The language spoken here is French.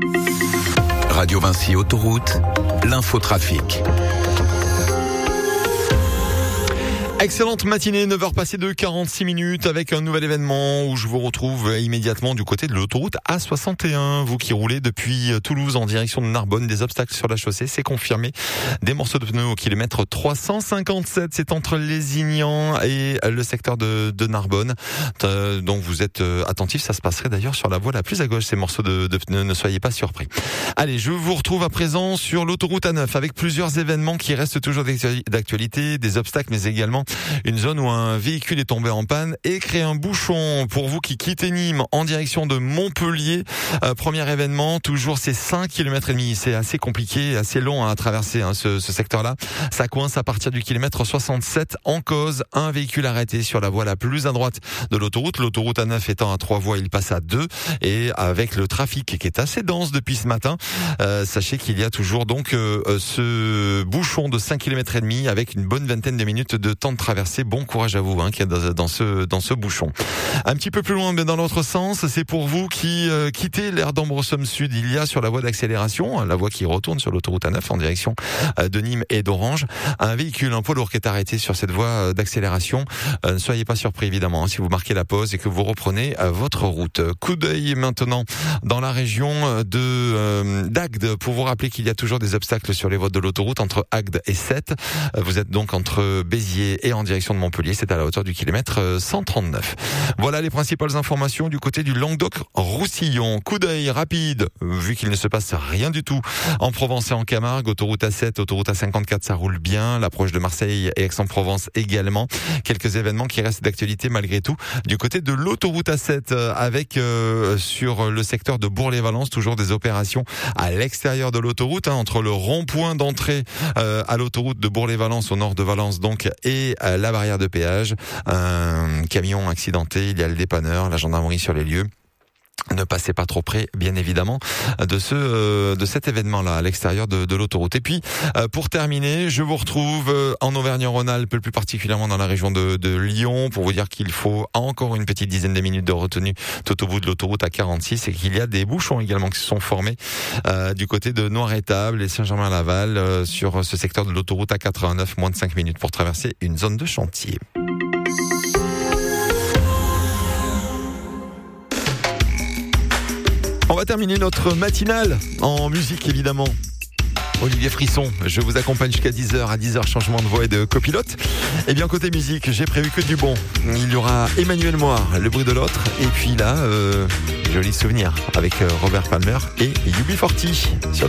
Radio Vinci Autoroute, l'infotrafic. Excellente matinée, 9h passées de 46 minutes avec un nouvel événement où je vous retrouve immédiatement du côté de l'autoroute A61. Vous qui roulez depuis Toulouse en direction de Narbonne, des obstacles sur la chaussée, c'est confirmé. Des morceaux de pneus au kilomètre 357, c'est entre Lézignan et le secteur de Narbonne. Donc vous êtes attentifs, ça se passerait d'ailleurs sur la voie la plus à gauche, ces morceaux de pneus, ne soyez pas surpris. Allez, je vous retrouve à présent sur l'autoroute A9 avec plusieurs événements qui restent toujours d'actualité, des obstacles mais également une zone où un véhicule est tombé en panne et crée un bouchon. Pour vous qui quittez Nîmes en direction de Montpellier, premier événement, toujours c'est 5,5 km. C'est assez compliqué, assez long à traverser ce secteur-là. Ça coince à partir du kilomètre 67. En cause, un véhicule arrêté sur la voie la plus à droite de l'autoroute. L'autoroute A9 étant à 3 voies, il passe à 2. Et avec le trafic qui est assez dense depuis ce matin, sachez qu'il y a toujours donc ce bouchon de 5,5 km avec une bonne vingtaine de minutes de temps de traversée. Bon courage à vous qu'il y a dans ce bouchon. Un petit peu plus loin, mais dans l'autre sens, c'est pour vous qui quittez l'aire d'Ambre-Somme Sud. Il y a sur la voie d'accélération, la voie qui retourne sur l'autoroute A9 en direction de Nîmes et d'Orange, un véhicule, un poids lourd qui est arrêté sur cette voie d'accélération. Ne soyez pas surpris évidemment si vous marquez la pause et que vous reprenez votre route. Coup d'œil maintenant dans la région d'Agde pour vous rappeler qu'il y a toujours des obstacles sur les voies de l'autoroute entre Agde et Sète. Vous êtes donc entre Béziers et en direction de Montpellier, c'est à la hauteur du kilomètre 139. Voilà les principales informations du côté du Languedoc-Roussillon. Coup d'œil rapide, vu qu'il ne se passe rien du tout en Provence et en Camargue, autoroute A7, autoroute A54, ça roule bien, l'approche de Marseille et Aix-en-Provence également. Quelques événements qui restent d'actualité malgré tout. Du côté de l'autoroute A7, avec sur le secteur de Bourg-les-Valences, toujours des opérations à l'extérieur de l'autoroute, entre le rond-point d'entrée à l'autoroute de Bourg-les-Valences au nord de Valence donc et la barrière de péage. Un camion accidenté, il y a le dépanneur, la gendarmerie sur les lieux. Ne passez pas trop près, bien évidemment, de cet événement-là à l'extérieur de l'autoroute. Et puis, pour terminer, je vous retrouve en Auvergne-Rhône-Alpes, plus particulièrement dans la région de Lyon, pour vous dire qu'il faut encore une petite dizaine de minutes de retenue tout au bout de l'autoroute A46 et qu'il y a des bouchons également qui se sont formés du côté de Noiretable et Saint-Germain-Laval sur ce secteur de l'autoroute A89, moins de 5 minutes pour traverser une zone de chantier. On va terminer notre matinale en musique évidemment. Olivier Frisson, je vous accompagne jusqu'à 10h. À 10h, changement de voix et de copilote. Et bien côté musique, j'ai prévu que du bon. Il y aura Emmanuel Moir, Le bruit de l'autre. Et puis là, joli souvenir avec Robert Palmer et UB40.